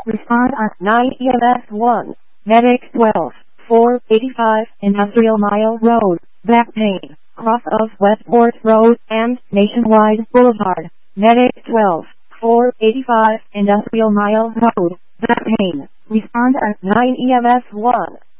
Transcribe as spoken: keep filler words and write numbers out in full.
Respond at nine E M S one. Medic twelve, four eighty-five, Industrial Mile Road, back pain, cross of Westport Road and Nationwide Boulevard. Medic twelve, four eighty-five, Industrial Mile Road, back pain. Respond at nine E M S one.